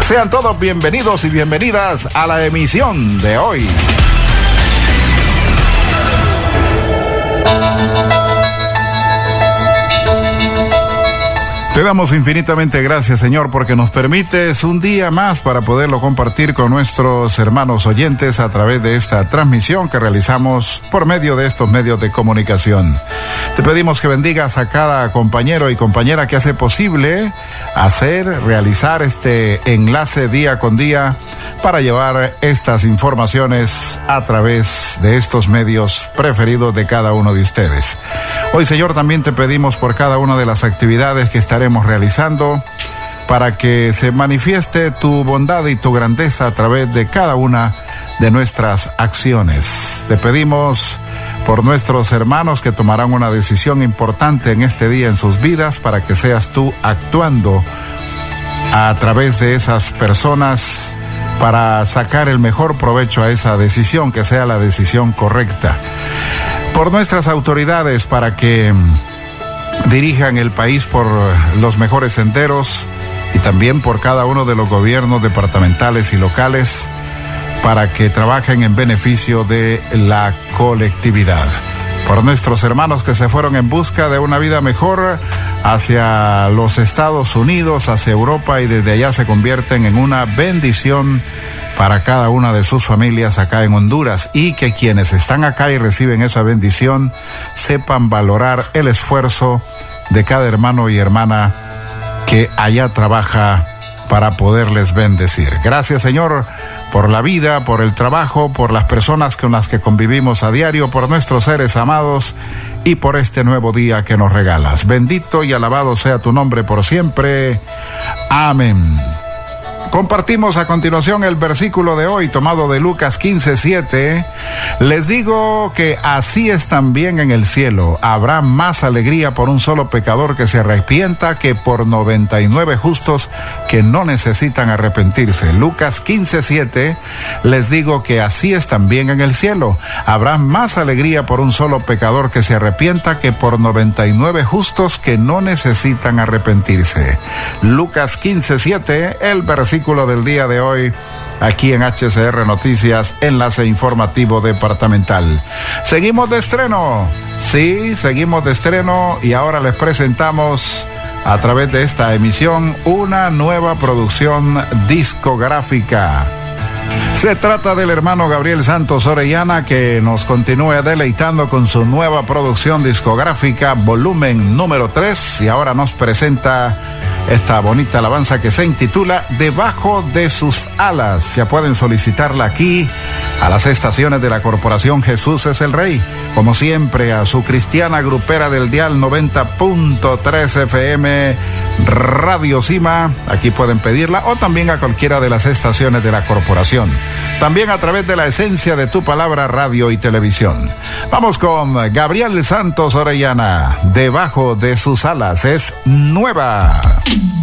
Sean todos bienvenidos y bienvenidas a la emisión de hoy. Te damos infinitamente gracias, Señor, porque nos permites un día más para poderlo compartir con nuestros hermanos oyentes a través de esta transmisión que realizamos por medio de estos medios de comunicación. Te pedimos que bendigas a cada compañero y compañera que hace posible realizar este enlace día con día para llevar estas informaciones a través de estos medios preferidos de cada uno de ustedes. Hoy, Señor, también te pedimos por cada una de las actividades que estaremos realizando para que se manifieste tu bondad y tu grandeza a través de cada una de nuestras acciones. Te pedimos por nuestros hermanos que tomarán una decisión importante en este día en sus vidas para que seas tú actuando a través de esas personas para sacar el mejor provecho a esa decisión, que sea la decisión correcta. Por nuestras autoridades para que dirijan el país por los mejores senderos y también por cada uno de los gobiernos departamentales y locales para que trabajen en beneficio de la colectividad. Por nuestros hermanos que se fueron en busca de una vida mejor hacia los Estados Unidos, hacia Europa, y desde allá se convierten en una bendición para cada una de sus familias acá en Honduras, y que quienes están acá y reciben esa bendición sepan valorar el esfuerzo de cada hermano y hermana que allá trabaja para poderles bendecir. Gracias, Señor, por la vida, por el trabajo, por las personas con las que convivimos a diario, por nuestros seres amados y por este nuevo día que nos regalas. Bendito y alabado sea tu nombre por siempre. Amén. Compartimos a continuación el versículo de hoy tomado de Lucas 15:7. Les digo que así es también en el cielo. Habrá más alegría por un solo pecador que se arrepienta que por 99 justos que no necesitan arrepentirse. Lucas 15:7. Les digo que así es también en el cielo. Habrá más alegría por un solo pecador que se arrepienta que por 99 justos que no necesitan arrepentirse. Lucas 15:7, el versículo del día de hoy, aquí en HCR Noticias, enlace informativo departamental. Seguimos de estreno, sí, seguimos de estreno, y ahora les presentamos a través de esta emisión una nueva producción discográfica. Se trata del hermano Gabriel Santos Orellana, que nos continúa deleitando con su nueva producción discográfica, volumen número 3, y ahora nos presenta esta bonita alabanza que se intitula Debajo de sus alas. Ya pueden solicitarla aquí a las estaciones de la Corporación Jesús es el Rey, como siempre a su cristiana grupera del dial 90.3 FM Radio Cima. Aquí pueden pedirla, o también a cualquiera de las estaciones de la Corporación. También a través de la esencia de tu palabra, radio y televisión. Vamos con Gabriel Santos Orellana. Debajo de sus alas. Es nueva.